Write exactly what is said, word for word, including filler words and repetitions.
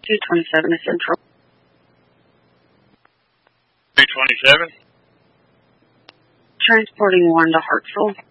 two twenty-seven is Central. two twenty-seven? Transporting one to Hartsville.